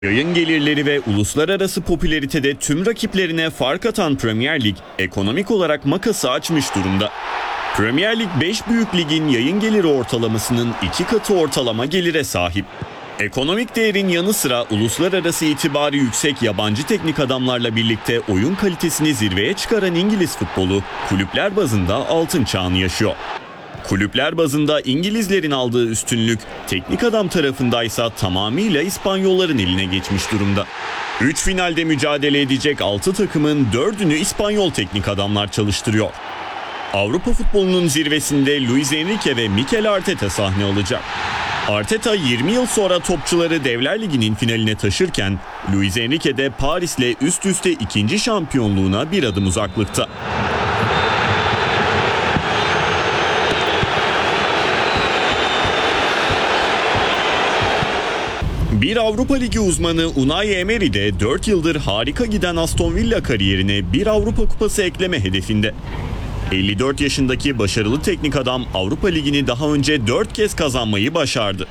Yayın gelirleri ve uluslararası popülaritede tüm rakiplerine fark atan Premier Lig, ekonomik olarak makası açmış durumda. Premier Lig 5 büyük ligin yayın geliri ortalamasının 2 katı ortalama gelire sahip. Ekonomik değerin yanı sıra uluslararası itibarı yüksek yabancı teknik adamlarla birlikte oyun kalitesini zirveye çıkaran İngiliz futbolu, kulüpler bazında altın çağını yaşıyor. Kulüpler bazında İngilizlerin aldığı üstünlük, teknik adam tarafındaysa tamamıyla İspanyolların eline geçmiş durumda. 3 finalde mücadele edecek 6 takımın 4'ünü İspanyol teknik adamlar çalıştırıyor. Avrupa futbolunun zirvesinde Luis Enrique ve Mikel Arteta sahne alacak. Arteta 20 yıl sonra topçuları Devler Ligi'nin finaline taşırken, Luis Enrique de Paris'le üst üste ikinci şampiyonluğuna bir adım uzaklıkta. Bir Avrupa Ligi uzmanı Unai Emery de 4 yıldır harika giden Aston Villa kariyerine bir Avrupa Kupası ekleme hedefinde. 54 yaşındaki başarılı teknik adam Avrupa Ligi'ni daha önce 4 kez kazanmayı başardı.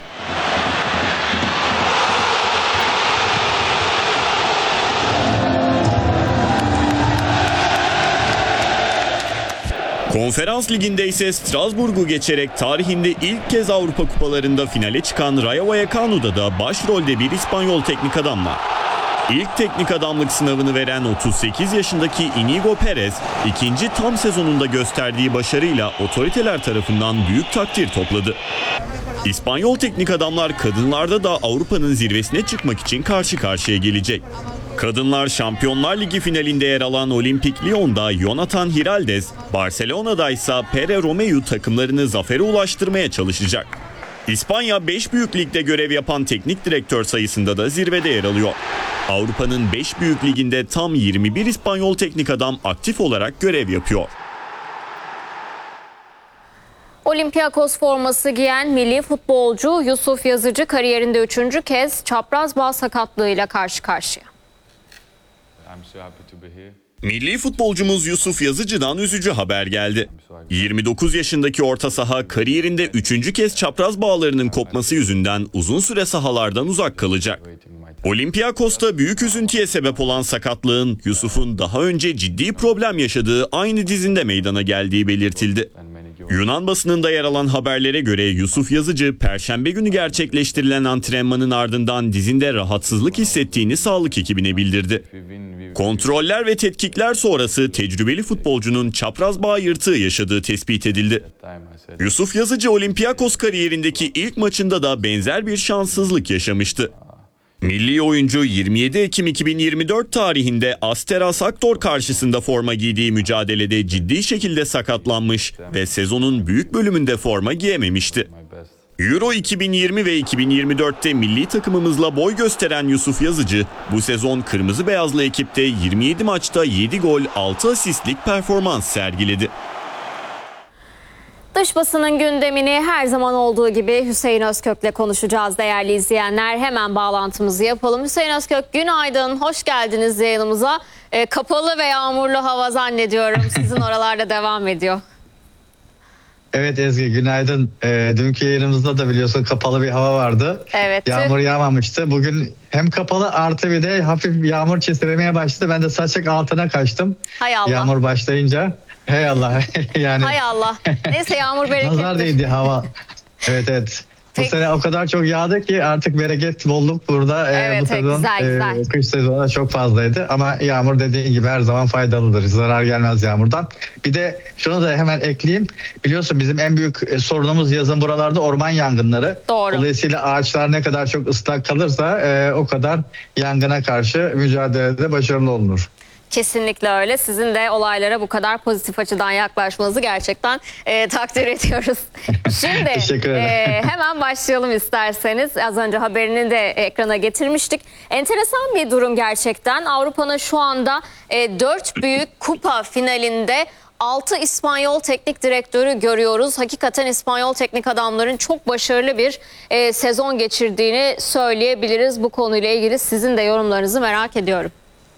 Konferans Ligi'nde ise Strasbourg'u geçerek tarihinde ilk kez Avrupa Kupalarında finale çıkan Rayo Vallecano'da da başrolde bir İspanyol teknik adam var. İlk teknik adamlık sınavını veren 38 yaşındaki Inigo Perez, ikinci tam sezonunda gösterdiği başarıyla otoriteler tarafından büyük takdir topladı. İspanyol teknik adamlar kadınlarda da Avrupa'nın zirvesine çıkmak için karşı karşıya gelecek. Kadınlar Şampiyonlar Ligi finalinde yer alan Olimpik Lyon'da Jonathan Hiraldes, Barcelona'da ise Pere Romeu takımlarını zafere ulaştırmaya çalışacak. İspanya 5 büyük ligde görev yapan teknik direktör sayısında da zirvede yer alıyor. Avrupa'nın 5 büyük liginde tam 21 İspanyol teknik adam aktif olarak görev yapıyor. Olympiakos forması giyen milli futbolcu Yusuf Yazıcı kariyerinde 3. kez çapraz bağ sakatlığıyla karşı karşıya. Milli futbolcumuz Yusuf Yazıcı'dan üzücü haber geldi. 29 yaşındaki orta saha kariyerinde 3. kez çapraz bağlarının kopması yüzünden uzun süre sahalardan uzak kalacak. Olympiakos'ta büyük üzüntüye sebep olan sakatlığın Yusuf'un daha önce ciddi problem yaşadığı aynı dizinde meydana geldiği belirtildi. Yunan basınında yer alan haberlere göre Yusuf Yazıcı, Perşembe günü gerçekleştirilen antrenmanın ardından dizinde rahatsızlık hissettiğini sağlık ekibine bildirdi. Kontroller ve tetkikler sonrası tecrübeli futbolcunun çapraz bağ yırtığı yaşadığı tespit edildi. Yusuf Yazıcı Olympiakos kariyerindeki ilk maçında da benzer bir şanssızlık yaşamıştı. Milli oyuncu 27 Ekim 2024 tarihinde Asteras Aktor karşısında forma giydiği mücadelede ciddi şekilde sakatlanmış ve sezonun büyük bölümünde forma giyememişti. Euro 2020 ve 2024'te milli takımımızla boy gösteren Yusuf Yazıcı, bu sezon kırmızı beyazlı ekipte 27 maçta 7 gol 6 asistlik performans sergiledi. Dış basının gündemini her zaman olduğu gibi Hüseyin Özkök'le konuşacağız değerli izleyenler. Hemen bağlantımızı yapalım. Hüseyin Özkök, günaydın, hoş geldiniz yayınımıza. Kapalı ve yağmurlu hava zannediyorum sizin oralarda devam ediyor. Evet Ezgi, günaydın. Dünkü yayınımızda da biliyorsun kapalı bir hava vardı. Evet. Yağmur yağmamıştı. Bugün hem kapalı artı bir de hafif yağmur çiselemeye başladı. Ben de saçak altına kaçtım. Hay Allah. Yağmur başlayınca. Hey Allah. Yani. Hay Allah. Neyse, yağmur bereketli. Nazar değdi hava. Evet. Bu sene o kadar çok yağdı ki artık bereket bolluk burada. Evet, bu sezon, güzel. kış sezonu çok fazlaydı. Ama yağmur dediğin gibi her zaman faydalıdır. Zarar gelmez yağmurdan. Bir de şunu da hemen ekleyeyim. Biliyorsun bizim en büyük sorunumuz yazın buralarda orman yangınları. Doğru. Dolayısıyla ağaçlar ne kadar çok ıslak kalırsa o kadar yangına karşı mücadelede başarılı olunur. Kesinlikle öyle. Sizin de olaylara bu kadar pozitif açıdan yaklaşmanızı gerçekten takdir ediyoruz. Şimdi hemen başlayalım isterseniz. Az önce haberini de ekrana getirmiştik. Enteresan bir durum gerçekten. Avrupa'nın şu anda 4 büyük kupa finalinde 6 İspanyol teknik direktörü görüyoruz. Hakikaten İspanyol teknik adamların çok başarılı bir sezon geçirdiğini söyleyebiliriz. Bu konuyla ilgili sizin de yorumlarınızı merak ediyorum.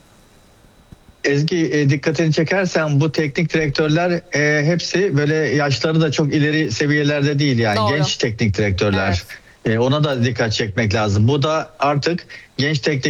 Ezgi, dikkatini çekersen bu teknik direktörler hepsi böyle yaşları da çok ileri seviyelerde değil yani. Doğru. Genç teknik direktörler. Ona da dikkat çekmek lazım. Bu da artık genç teknik